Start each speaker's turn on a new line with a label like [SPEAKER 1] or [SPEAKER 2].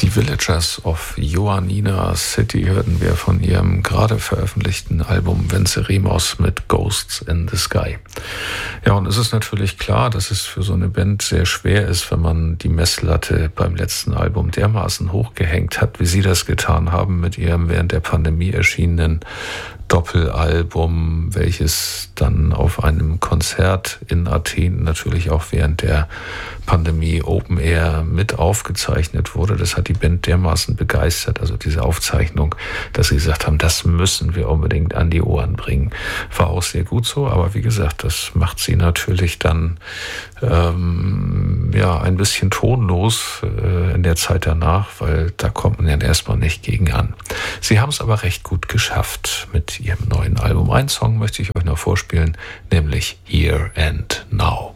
[SPEAKER 1] Die Villagers of Ioannina City hörten wir von ihrem gerade veröffentlichten Album Venceremos mit Ghosts in the Sky. Ja, und es ist natürlich klar, dass es für so eine Band sehr schwer ist, wenn man die Messlatte beim letzten Album dermaßen hochgehängt hat, wie sie das getan haben mit ihrem während der Pandemie erschienenen Doppelalbum, welches dann auf einem Konzert in Athen natürlich auch während der Pandemie Open Air mit aufgezeichnet wurde. Das hat die Band dermaßen begeistert, also diese Aufzeichnung, dass sie gesagt haben, das müssen wir unbedingt an die Ohren bringen. War auch sehr gut so, aber wie gesagt, das macht sie natürlich dann ein bisschen tonlos in der Zeit danach, weil da kommt man ja erstmal nicht gegen an. Sie haben es aber recht gut geschafft mit ihrem neuen Album. Einen Song möchte ich euch noch vorspielen, nämlich Here and Now.